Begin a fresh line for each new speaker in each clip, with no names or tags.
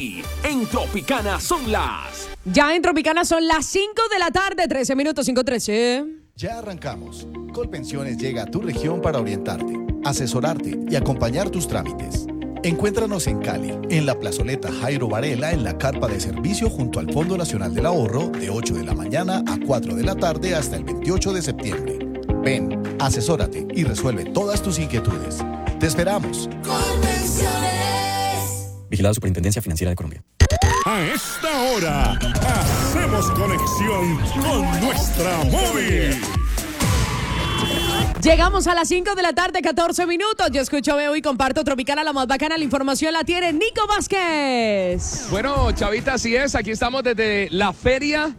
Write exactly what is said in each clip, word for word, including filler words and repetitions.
En Tropicana son las...
Ya en Tropicana son las cinco de la tarde, trece minutos, cinco trece.
Ya arrancamos. Colpensiones llega a tu región para orientarte, asesorarte y acompañar tus trámites. Encuéntranos en Cali, en la plazoleta Jairo Varela, en la carpa de servicio junto al Fondo Nacional del Ahorro, de ocho de la mañana a cuatro de la tarde hasta el veintiocho de septiembre. Ven, asesórate y resuelve todas tus inquietudes. ¡Te esperamos!
Vigilado Superintendencia Financiera de Colombia.
A esta hora, hacemos conexión con nuestra móvil.
Llegamos a las cinco de la tarde, catorce minutos. Yo escucho, veo y comparto Tropicana, la más bacana. La información la tiene Nico Vázquez.
Bueno, Chavita, así es. Aquí estamos desde la feria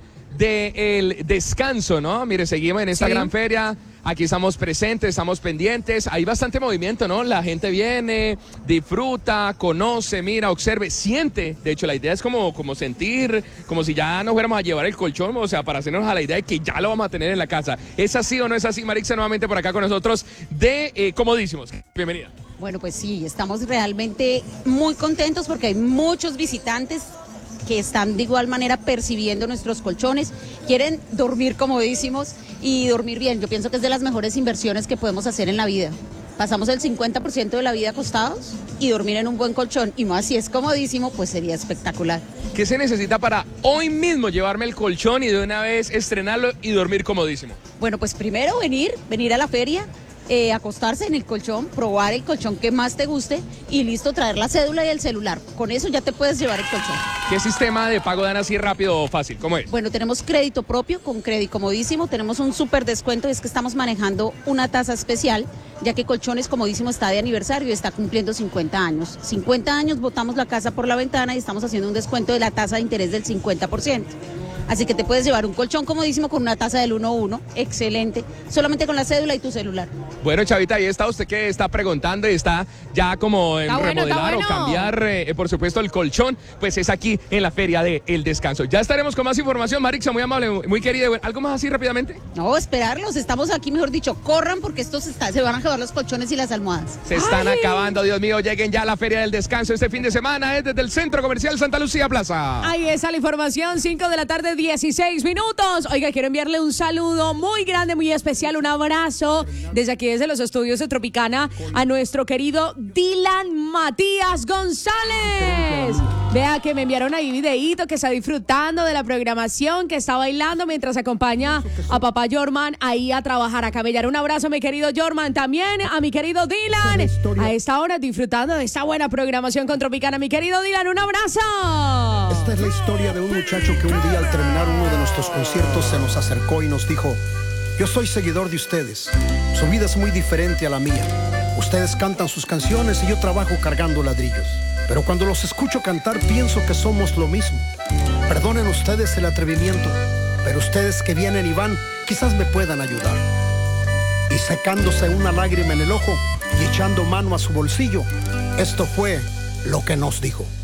del descanso, ¿no? Mire, seguimos en esta sí. gran feria. Aquí estamos presentes, estamos pendientes. Hay bastante movimiento, ¿no? La gente viene, disfruta, conoce, mira, observe, siente. De hecho, la idea es como, como sentir, como si ya nos fuéramos a llevar el colchón, o sea, para hacernos a la idea de que ya lo vamos a tener en la casa. ¿Es así o no es así? Marixa, nuevamente por acá con nosotros de eh, Comodísimos. Bienvenida.
Bueno, pues sí, estamos realmente muy contentos porque hay muchos visitantes que están de igual manera percibiendo nuestros colchones, quieren dormir comodísimos y dormir bien. Yo pienso que es de las mejores inversiones que podemos hacer en la vida. Pasamos el cincuenta por ciento de la vida acostados y dormir en un buen colchón, y más si es comodísimo, pues sería espectacular.
¿Qué se necesita para hoy mismo llevarme el colchón y de una vez estrenarlo y dormir comodísimo?
Bueno, pues primero venir, venir a la feria, Eh, acostarse en el colchón, probar el colchón que más te guste y listo, traer la cédula y el celular. Con eso ya te puedes llevar el colchón.
¿Qué sistema de pago dan así rápido o fácil? ¿Cómo es?
Bueno, tenemos crédito propio con Crédito Comodísimo, tenemos un súper descuento y es que estamos manejando una tasa especial, ya que Colchones Comodísimo está de aniversario y está cumpliendo cincuenta años. cincuenta años, botamos la casa por la ventana y estamos haciendo un descuento de la tasa de interés del cincuenta por ciento. Así que te puedes llevar un colchón comodísimo con una tasa del uno a uno, excelente, solamente con la cédula y tu celular.
Bueno, Chavita, ahí está usted que está preguntando y está ya como en
está
remodelar
bueno, bueno.
o cambiar, eh, por supuesto, el colchón, pues es aquí en la Feria de El Descanso. Ya estaremos con más información, Marixa, muy amable, muy querida. ¿Algo más así rápidamente?
No, esperarlos, estamos aquí, mejor dicho, corran porque estos está, se van a acabar los colchones y las almohadas.
Se están
Ay.
acabando, Dios mío, lleguen ya a la Feria del Descanso este fin de semana, es desde el Centro Comercial Santa Lucía Plaza.
Ahí está la información, cinco de la tarde, dieciséis minutos. Oiga, quiero enviarle un saludo muy grande, muy especial, un abrazo desde aquí, desde los estudios de Tropicana, a nuestro querido Dylan Matías González. Vea que me enviaron ahí videíto, que está disfrutando de la programación, que está bailando mientras acompaña a papá Jorman ahí a trabajar, a camellar. Un abrazo, mi querido Jorman, también a mi querido Dylan, a esta hora disfrutando de esta buena programación con Tropicana. Mi querido Dylan, un abrazo.
Esta es la historia de un muchacho que un día al terminar uno de nuestros conciertos se nos acercó y nos dijo: yo soy seguidor de ustedes, su vida es muy diferente a la mía. Ustedes cantan sus canciones y yo trabajo cargando ladrillos. Pero cuando los escucho cantar pienso que somos lo mismo. Perdonen ustedes el atrevimiento, pero ustedes que vienen y van quizás me puedan ayudar. Y secándose una lágrima en el ojo y echando mano a su bolsillo, esto fue lo que nos dijo.